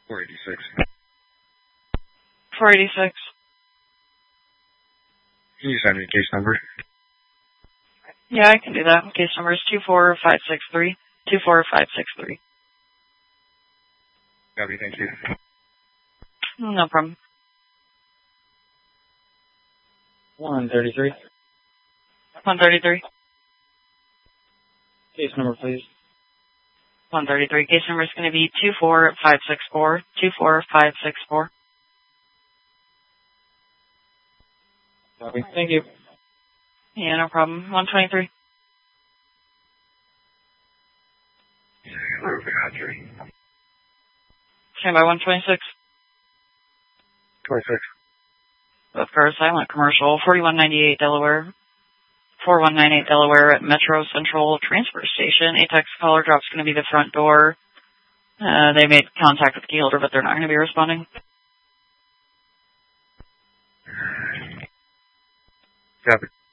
486. 486. Can you send me a case number? Yeah, I can do that. Case number is 24563. 24563. Copy, thank you. No problem. 133. 133. Case number, please. 133. Case number is going to be 24564. 24564. Copy. Thank you. Yeah, no problem. 123. Stand by 126. 26. Both cars silent. Commercial 4198 Delaware. 4198 Delaware at Metro Central Transfer Station. ATEX caller drop's going to be the front door. They made contact with the key holder, but they're not going to be responding. Copy.